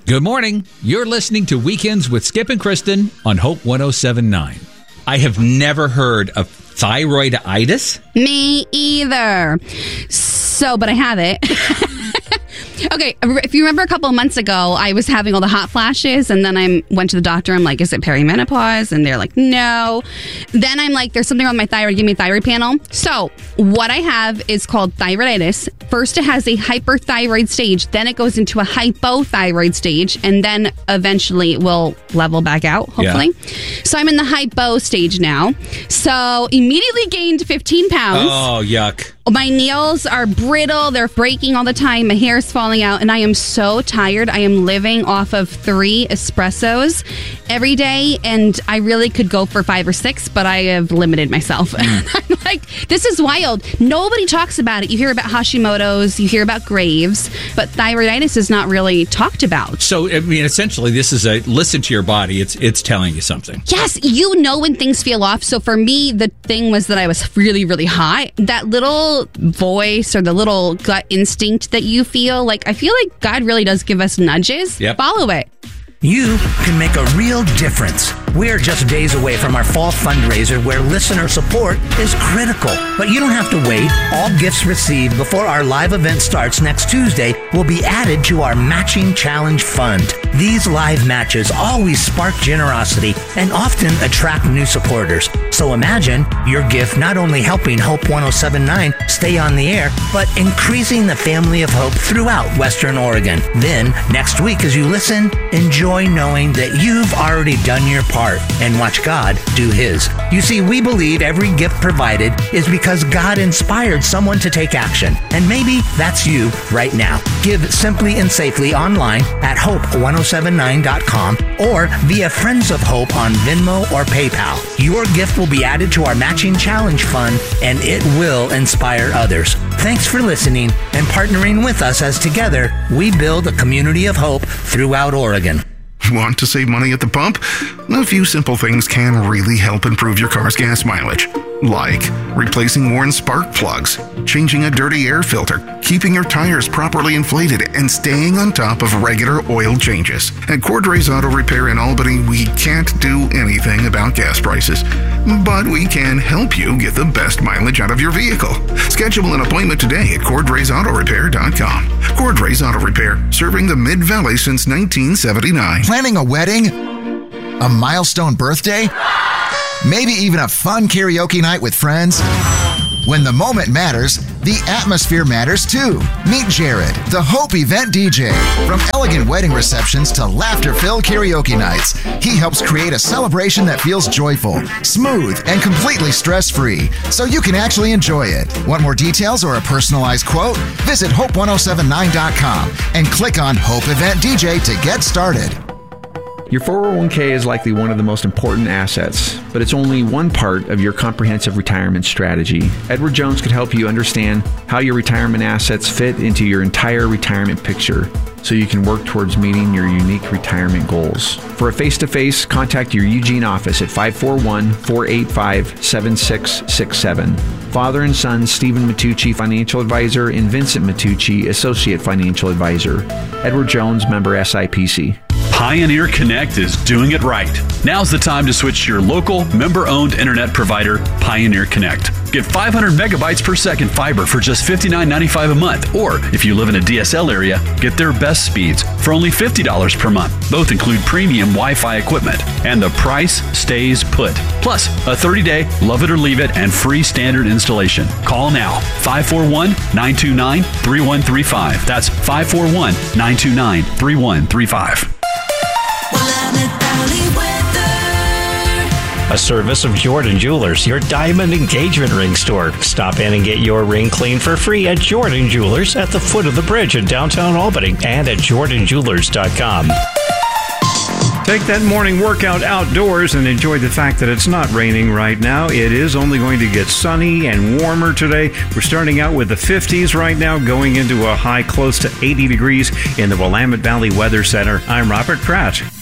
Good morning. You're listening to Weekends with Skip and Kristen on Hope 107.9. I have never heard of thyroiditis. Me either. But I have it. Okay, if you remember a couple of months ago, I was having all the hot flashes, and then I went to the doctor. I'm like, is it perimenopause? And they're like, no. Then I'm like, there's something wrong with my thyroid. Give me a thyroid panel. So what I have is called thyroiditis. First, it has a hyperthyroid stage. Then it goes into a hypothyroid stage, and then eventually it will level back out, hopefully. Yeah. So I'm in the hypo stage now. So immediately gained 15 pounds. Oh, yuck. My nails are brittle. They're breaking all the time. My hair is falling out, and I am so tired. I am living off of 3 espressos every day, and I really could go for 5 or 6, but I have limited myself. I'm like, this is wild. Nobody talks about it. You hear about Hashimoto's, you hear about Graves, but thyroiditis is not really talked about. So, I mean, essentially, this is a listen to your body. It's telling you something. Yes, you know when things feel off. So for me, the thing was that I was really, really hot. That little voice or the little gut instinct that you feel, like I feel like God really does give us nudges. Yep. Follow it. You can make a real difference. We're just days away from our fall fundraiser where listener support is critical. But you don't have to wait. All gifts received before our live event starts next Tuesday will be added to our Matching Challenge Fund. These live matches always spark generosity and often attract new supporters. So imagine your gift not only helping Hope 107.9 stay on the air, but increasing the family of hope throughout Western Oregon. Then, next week as you listen, enjoy knowing that you've already done your part and watch God do His. You see, we believe every gift provided is because God inspired someone to take action. And maybe that's you right now. Give simply and safely online at hope1079.com or via Friends of Hope on Venmo or PayPal. Your gift will be added to our Matching Challenge Fund, and it will inspire others. Thanks for listening and partnering with us as together we build a community of hope throughout Oregon. Want to save money at the pump? A few simple things can really help improve your car's gas mileage. Like replacing worn spark plugs, changing a dirty air filter, keeping your tires properly inflated, and staying on top of regular oil changes. At Cordray's Auto Repair in Albany, we can't do anything about gas prices, but we can help you get the best mileage out of your vehicle. Schedule an appointment today at CordraysAutoRepair.com. Cordray's Auto Repair, serving the Mid-Valley since 1979. Planning a wedding? A milestone birthday? Maybe even a fun karaoke night with friends? When the moment matters, the atmosphere matters too. Meet Jared, the Hope event DJ. From elegant wedding receptions to laughter-filled karaoke nights, he helps create a celebration that feels joyful, smooth, and completely stress-free, so you can actually enjoy it. Want more details or a personalized quote? Visit hope1079.com and click on Hope Event DJ to get started. Your 401k is likely one of the most important assets, but it's only one part of your comprehensive retirement strategy. Edward Jones could help you understand how your retirement assets fit into your entire retirement picture so you can work towards meeting your unique retirement goals. For a face-to-face, contact your Eugene office at 541-485-7667. Father and son Stephen Matucci, Financial Advisor, and Vincent Matucci, Associate Financial Advisor. Edward Jones, member SIPC. Pioneer Connect is doing it right. Now's the time to switch to your local, member-owned internet provider, Pioneer Connect. Get 500 megabytes per second fiber for just $59.95 a month. Or, if you live in a DSL area, get their best speeds for only $50 per month. Both include premium Wi-Fi equipment. And the price stays put. Plus, a 30-day, love it or leave it, and free standard installation. Call now, 541-929-3135. That's 541-929-3135. A service of Jordan Jewelers, your diamond engagement ring store. Stop in and get your ring clean for free at Jordan Jewelers at the foot of the bridge in downtown Albany and at jordanjewelers.com. Take that morning workout outdoors and enjoy the fact that it's not raining right now. It is only going to get sunny and warmer today. We're starting out with the 50s right now, going into a high close to 80 degrees in the Willamette Valley Weather Center. I'm Robert Pratt.